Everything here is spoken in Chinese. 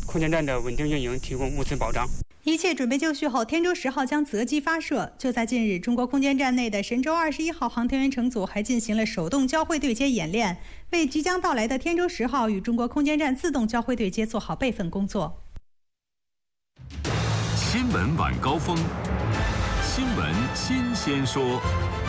空间站的稳定运营提供物资保障。 一切准备就绪后，天舟10号将择机发射。就在近日，中国空间站内的神舟21号航天员乘组还进行了手动交会对接演练，为即将到来的天舟10号与中国空间站自动交会对接做好备份工作。 新闻晚高峰，新闻新鲜说。